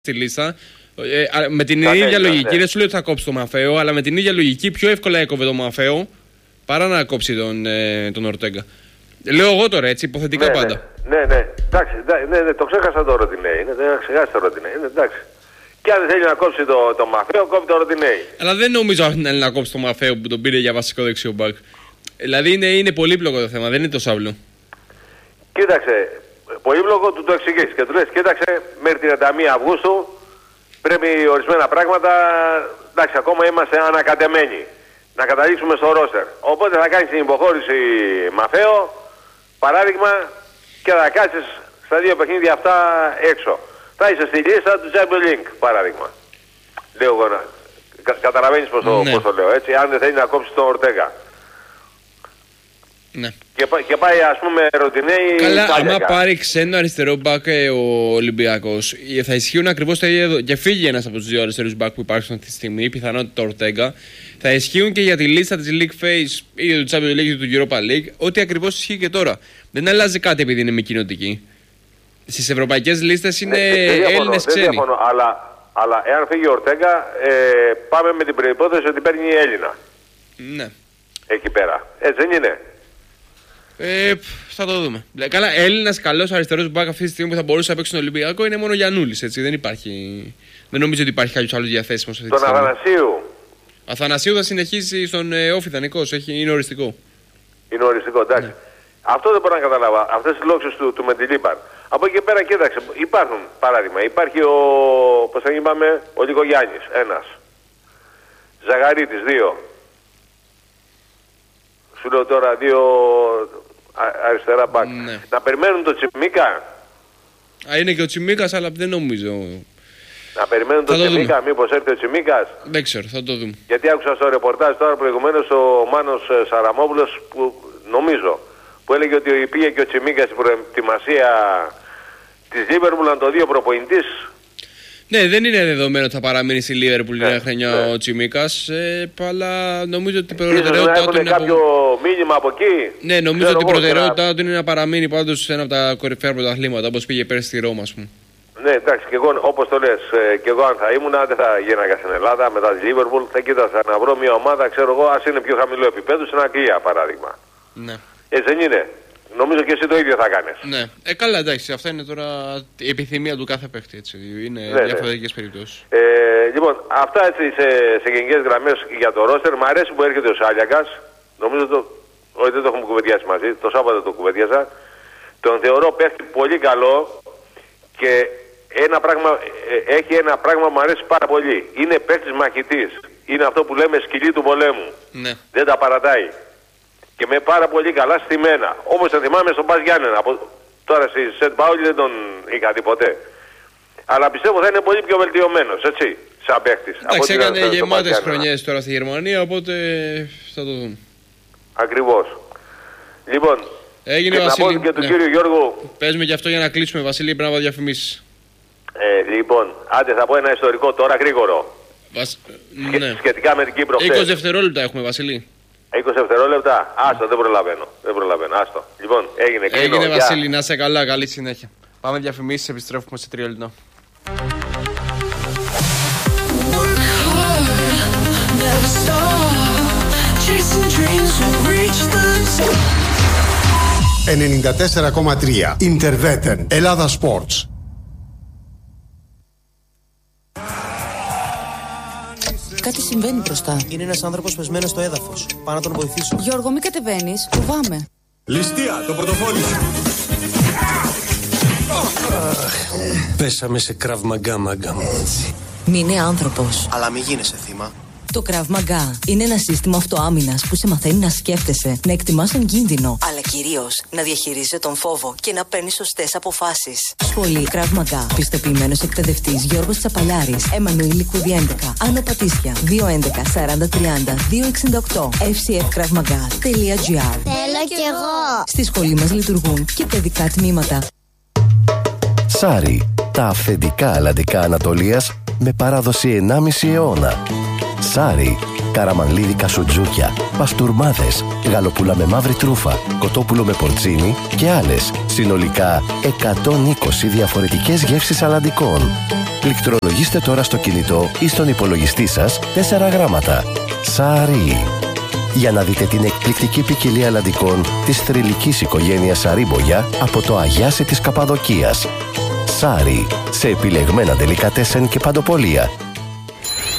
στη λίστα. Με την ίδια λογική, δεν σου λέω ότι θα κόψει το Μαφαίο, αλλά με την ίδια λογική πιο εύκολα έκοβε το Μαφαίο παρά να κόψει τον Ορτέγκα. Λέω εγώ τώρα, έτσι, υποθετικά πάντα. Ναι, εντάξει, το ξέχασα το Ροντινέι. Δεν ξεχάσει το Ροντινέι, εντάξει. Και αν δεν θέλει να κόψει το Μαφαίο, κόβει το Ροντινέι. Αλλά δεν νομίζω ότι θέλει να κόψει το Μαφαίο που τον πήρε για βασικό δεξιό μπακ. Δηλαδή είναι πολύπλοκο το θέμα, δεν είναι τόσο απλό. Κοίταξε, πολύπλοκο του το εξηγείς και του λες, κοίταξε, μέχρι 31 Αυγούστου πρέπει ορισμένα πράγματα, εντάξει, ακόμα είμαστε ανακατεμένοι. Να καταλήξουμε στο ρόστερ. Οπότε θα κάνεις την υποχώρηση Μαφαίο, παράδειγμα, και θα κάτσεις στα δύο παιχνίδια αυτά έξω. Θα είσαι στη λίστα του Champions League, παράδειγμα. Λέω εγώ, καταλαβαίνεις πώς το λέω, έτσι, αν δεν θέλει να κόψει τον Ορτέγκα. Ναι. Και πάει, ας πούμε, Ροντινέι. Καλά, άμα πάρει ξένο αριστερό μπακ ο Ολυμπιακός, θα ισχύουν ακριβώς τα ίδια εδώ. Και φύγει ένας από τους δύο αριστερούς μπακ που υπάρχουν αυτή τη στιγμή, πιθανότητα το Ορτέγκα. Θα ισχύουν και για τη λίστα της League Phase ή του Champions League ή του Europa League, ό,τι ακριβώς ισχύει και τώρα. Δεν αλλάζει κάτι επειδή είναι μη κοινοτική. Στις ευρωπαϊκές λίστες είναι Έλληνες ξένοι. Δεν διαφωνώ, αλλά εάν φύγει ο Ορτέγκα, πάμε με την προϋπόθεση ότι παίρνει η Έλληνα. Ναι. Εκεί πέρα. Έτσι δεν είναι? Θα το δούμε. Καλά, Έλληνας καλός αριστερός μπακ αυτή τη στιγμή που θα μπορούσε να παίξει στον Ολυμπιακό είναι μόνο Γιαννούλης, έτσι. Δεν νομίζω ότι υπάρχει κάποιος άλλος διαθέσιμος αυτή τη στιγμή. Τον Αθανασίου. Αθανασίου θα συνεχίσει στον όφι δανεικός, είναι οριστικό. Είναι οριστικό, εντάξει. Ναι. Αυτό δεν μπορώ να καταλάβω. Αυτές τις λόγξεις του Μεντιλίμπαρ. Από εκεί και πέρα, κοίταξε, υπάρχουν παράδειγμα. Υπάρχει πώς θα είπαμε, ο Λικογιάννης, ένας. Ζαγαρίτης, δύο. Σου λέω τώρα δύο αριστερά μπακ. Ναι. Να περιμένουν το Τσιμίκα. Είναι και ο Τσιμίκας, αλλά δεν νομίζω. Να περιμένουν το Τσιμίκα, μήπως έρθει ο Τσιμίκας. Δεν ξέρω, θα το δούμε. Γιατί άκουσα στο ρεπορτάζ τώρα προηγουμένως ο Μάνος Σαραμόπουλος, που νομίζω, που έλεγε ότι πήγε και ο Τσιμίκας στην προετοιμασία της Λίβερπουλ να το δει ο προπονητής. Ναι, δεν είναι δεδομένο ότι θα παραμείνει στη Λίβερπουλ για χρόνια ο Τσιμίκας, αλλά νομίζω ότι η προτεραιότητά του είναι. Κάποιο μήνυμα από εκεί. Ναι, νομίζω ότι η προτεραιότητά του είναι να παραμείνει πάντως σε ένα από τα κορυφαία πρωταθλήματα, όπως πήγε πέρσι στη Ρώμα, ας πούμε. Ναι, εντάξει, και εγώ, όπως το λες, και εγώ αν θα ήμουν, δεν θα γίναγα στην Ελλάδα μετά τη Λίβερπουλ. Θα κοίταζα να βρω μια ομάδα, ξέρω εγώ, ας είναι πιο χαμηλό επίπεδο, στην Αγγλία παράδειγμα. Ναι. Έτσι δεν είναι? Νομίζω και εσύ το ίδιο θα κάνεις. Ναι. Καλά, εντάξει, αυτά είναι τώρα η επιθυμία του κάθε παίχτη. Έτσι. Είναι διαφορετικές περιπτώσεις. Λοιπόν, αυτά έτσι σε γενικές γραμμές για το ρόστερ. Μ' αρέσει που έρχεται ο Σάλιακας. Νομίζω ότι δεν το έχουμε κουβεντιάσει μαζί. Το Σάββατο το κουβεντιάσα. Τον θεωρώ παίχτη πολύ καλό και έχει ένα πράγμα που μου αρέσει πάρα πολύ. Είναι παίχτης μαχητής. Είναι αυτό που λέμε σκυλί του πολέμου. Ναι. Δεν τα παρατάει. Και με πάρα πολύ καλά στημένα. Όπως θα θυμάμαι στον Πας Γιάννενα. Τώρα στη Σεντ Πάουλη δεν τον είχα δει ποτέ. Αλλά πιστεύω θα είναι πολύ πιο βελτιωμένος, έτσι, σαν παίκτης. Εντάξει, έκανε γεμάτες χρονιές τώρα στη Γερμανία, οπότε θα το δούμε. Ακριβώς. Λοιπόν, έγινε και Βασίλη, να πω και του κύριου Γιώργου. Πες με και αυτό για να κλείσουμε, Βασίλη, πρέπει να διαφημίσεις. Λοιπόν, άντε θα πω ένα ιστορικό τώρα γρήγορο. Ναι. Σχετικά με την Κύπρο. 20 δευτερόλεπτα έχουμε, Βασίλη. 20 δευτερόλεπτα. Άστο, δεν προλαβαίνω. Άστο. Λοιπόν, έγινε Βασίλη, να είσαι καλά, καλή συνέχεια. Πάμε διαφημίσεις, επιστρέφουμε σε 3 λεπτά. 94,3 Interveten Ελλάδα Sports. Κάτι συμβαίνει μπροστά. Είναι ένας άνθρωπος πεσμένος στο έδαφος. Πάω να τον βοηθήσω. Γιώργο, μην κατεβαίνεις. Φοβάμαι. Ληστεία, το πορτοφόλι σου. Πέσαμε σε Krav Maga, μάγκα μου. Μην είναι άνθρωπος. Αλλά μην γίνεσαι θύμα. Το Krav Maga είναι ένα σύστημα αυτοάμυνας που σε μαθαίνει να σκέφτεσαι, να εκτιμάς τον κίνδυνο, αλλά κυρίως να διαχειρίζεσαι τον φόβο και να παίρνεις σωστές αποφάσεις. Σχολή Krav Maga. Πιστοποιημένος εκπαιδευτής Γιώργος Τσαπαλιάρης, Εμμανουήλ Λικούδη 11, Άνω Πατήσια, 211 40 30 268, fcfkravmaga.gr. Θέλω κι εγώ. Στη σχολή μας λειτουργούν και παιδικά τμήματα. Σάρι, τα αυθεντικά αλλαντικά Ανατολίας με παράδοση 1,5 αιώνα. Σάρι, καραμανλίδικα σουτζούκια, παστούρμάδες, γαλοπούλα με μαύρη τρούφα, κοτόπουλο με πορτσίνι και άλλες. Συνολικά 120 διαφορετικές γεύσεις αλαντικών. Πληκτρολογήστε τώρα στο κινητό ή στον υπολογιστή σας 4 γράμματα. Σάρι. Για να δείτε την εκπληκτική ποικιλία αλαντικών της θρυλικής οικογένειας Σαρίμπογια από το Αγιάσι της Καπαδοκίας. Σάρι, σε επιλεγμένα ντελικατέσεν και παντοπολία.